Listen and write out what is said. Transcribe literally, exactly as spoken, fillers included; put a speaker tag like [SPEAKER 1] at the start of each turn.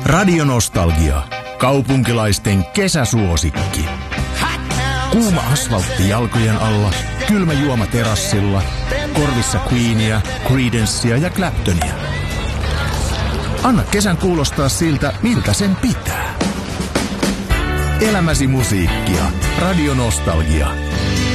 [SPEAKER 1] Radionostalgia. Kaupunkilaisten kesäsuosikki. Kuuma asfaltti jalkojen alla, kylmä juoma terassilla, korvissa Queenia, Creedencea ja Claptonia. Anna kesän kuulostaa siltä, miltä sen pitää. Elämäsi musiikkia. Radionostalgia.